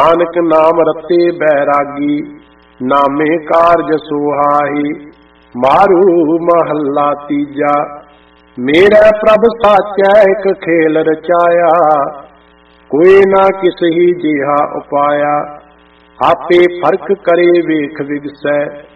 ਨਾਨਕ ਨਾਮ ਰਤੇ ਬੈਰਾਗੀ, ਨਾਮੇ ਕਾਰਜ ਸੁਹਾਈ। ਮਾਰੂ ਮਹੱਲਾ ਤੀਜਾ। ਮੇਰਾ ਪ੍ਰਭ ਸਾਚੈ ਇਕ ਖੇਲ ਰਚਾਇਆ, ਕੋਈ ਨਾ ਕਿਸਹੀ ਜਿਹਾ ਉਪਾਇਆ। ਆਪੇ ਫਰਕ ਕਰੇ ਵੇਖ ਵਿਗਸੈ,